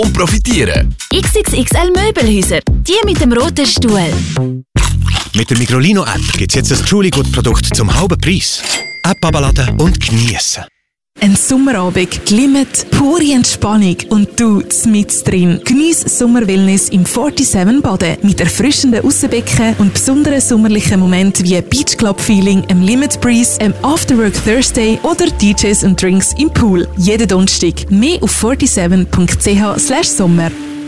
und profitieren. XXXL Möbelhäuser, die mit dem roten Stuhl. Mit der Migrolino-App gibt es jetzt ein truly gutes Produkt zum halben Preis. App abladen und geniessen. Ein Sommerabend, Glimmet, pure Entspannung und du mit drin. Geniesse Sommerwellness im 47 Baden mit erfrischenden Aussenbecken und besonderen sommerlichen Momenten wie Beach Club Feeling, einem Limit Breeze, einem Afterwork Thursday oder DJs und Drinks im Pool. Jeden Donnerstag. Mehr auf 47.ch/sommer.